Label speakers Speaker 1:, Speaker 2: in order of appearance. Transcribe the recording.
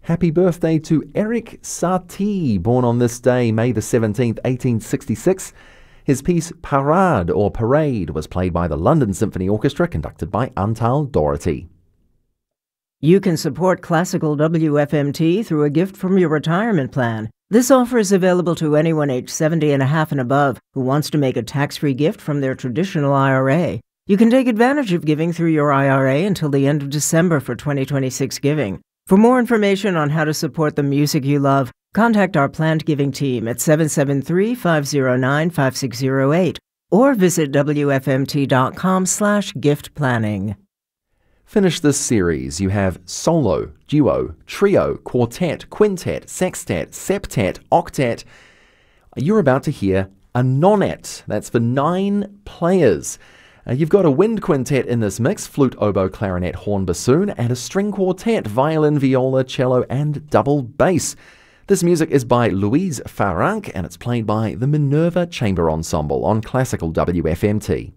Speaker 1: Happy birthday to Eric Satie, born on this day, May the 17th, 1866. His piece Parade or Parade was played by the London Symphony Orchestra, conducted by Antal Doherty.
Speaker 2: You can support Classical WFMT through a gift from your retirement plan. This offer is available to anyone aged 70 and a half and above who wants to make a tax-free gift from their traditional IRA. You can take advantage of giving through your IRA until the end of December for 2026 giving. For more information on how to support the music you love, contact our planned giving team at 773-509-5608 or visit wfmt.com/gift planning.
Speaker 1: Finish this series. You have solo, duo, trio, quartet, quintet, sextet, septet, octet. You're about to hear a nonet. That's for 9 players. You've got a wind quintet in this mix, flute, oboe, clarinet, horn, bassoon, and a string quartet, violin, viola, cello, and double bass. This music is by Louise Farranc, and it's played by the Minerva Chamber Ensemble on Classical WFMT.